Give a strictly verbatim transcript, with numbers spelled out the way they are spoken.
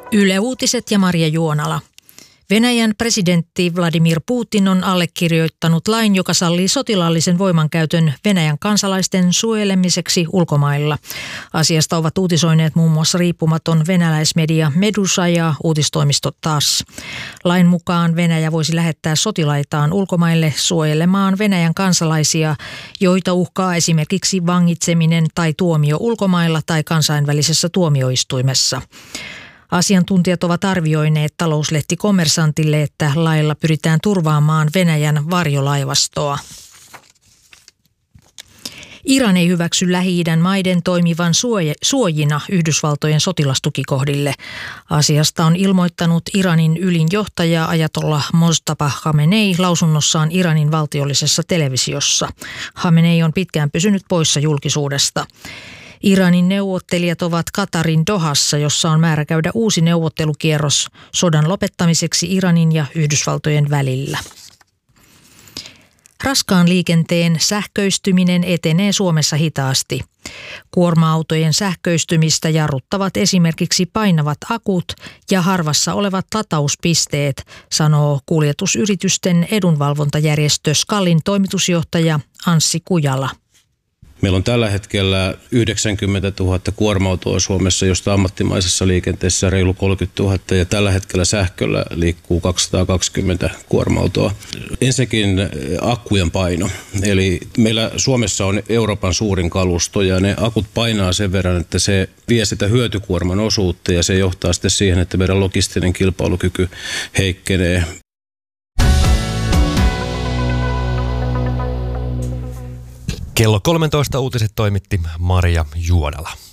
Yle Uutiset ja Marja Juonala. Venäjän presidentti Vladimir Putin on allekirjoittanut lain, joka sallii sotilaallisen voimankäytön Venäjän kansalaisten suojelemiseksi ulkomailla. Asiasta ovat uutisoineet muun muassa riippumaton venäläismedia Medusa ja uutistoimisto T A S S. Lain mukaan Venäjä voisi lähettää sotilaitaan ulkomaille suojelemaan Venäjän kansalaisia, joita uhkaa esimerkiksi vangitseminen tai tuomio ulkomailla tai kansainvälisessä tuomioistuimessa. Asiantuntijat ovat arvioineet talouslehti Kommersantille, että lailla pyritään turvaamaan Venäjän varjolaivastoa. Iran ei hyväksy Lähi-idän maiden toimivan suojina Yhdysvaltojen sotilastukikohdille. Asiasta on ilmoittanut Iranin ylin johtaja Ajatollah Mojtaba Khamenei lausunnossaan Iranin valtiollisessa televisiossa. Khamenei on pitkään pysynyt poissa julkisuudesta. Iranin neuvottelijat ovat Katarin Dohassa, jossa on määrä käydä uusi neuvottelukierros sodan lopettamiseksi Iranin ja Yhdysvaltojen välillä. Raskaan liikenteen sähköistyminen etenee Suomessa hitaasti. Kuorma-autojen sähköistymistä jarruttavat esimerkiksi painavat akut ja harvassa olevat latauspisteet, sanoo kuljetusyritysten edunvalvontajärjestö SKALin toimitusjohtaja Anssi Kujala. Meillä on tällä hetkellä yhdeksänkymmentätuhatta kuorma-autoa Suomessa, josta ammattimaisessa liikenteessä reilu kolmekymmentätuhatta ja tällä hetkellä sähköllä liikkuu kaksisataakaksikymmentä kuorma-autoa. Ensinnäkin akkujen paino. Eli meillä Suomessa on Euroopan suurin kalusto ja ne akut painaa sen verran, että se vie sitä hyötykuorman osuutta ja se johtaa sitten siihen, että meidän logistinen kilpailukyky heikkenee. Kello kolmetoista uutiset toimitti Marja Juodala.